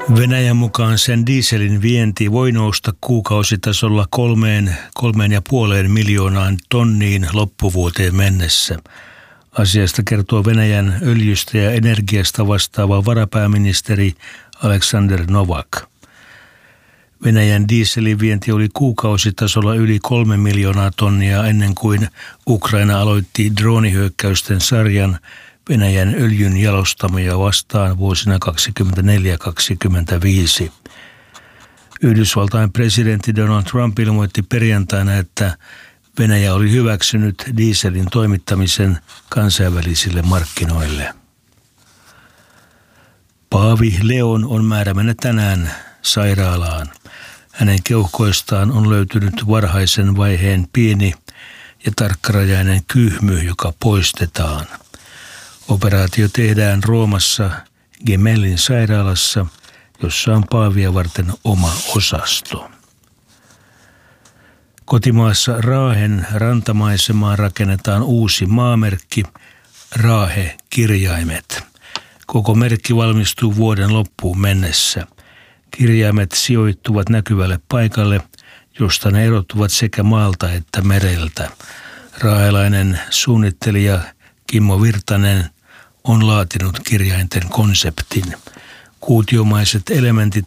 Venäjän mukaan sen dieselin vienti voi nousta kuukausitasolla 3,5 miljoonaan tonniin loppuvuoteen mennessä. Asiasta kertoo Venäjän öljystä ja energiasta vastaava varapääministeri Aleksandr Novak. Venäjän dieselin vienti oli kuukausitasolla yli 3 miljoonaa tonnia ennen kuin Ukraina aloitti droonihyökkäysten sarjan Venäjän öljyn jalostamoja vastaan vuosina 2024-2025. Yhdysvaltain presidentti Donald Trump ilmoitti perjantaina, että Venäjä oli hyväksynyt dieselin toimittamisen kansainvälisille markkinoille. Paavi Leon on määrä mennä tänään sairaalaan. Hänen keuhkoistaan on löytynyt varhaisen vaiheen pieni ja tarkkarajainen kyhmy, joka poistetaan. Operaatio tehdään Roomassa Gemellin sairaalassa, jossa on paavia varten oma osasto. Kotimaassa Raahen rantamaisemaan rakennetaan uusi maamerkki, Raahe-kirjaimet. Koko merkki valmistuu vuoden loppuun mennessä. Kirjaimet sijoittuvat näkyvälle paikalle, josta ne erottuvat sekä maalta että mereltä. Raahelainen suunnittelija Kimmo Virtanen on laatinut kirjainten konseptin. Kuutiomaiset elementit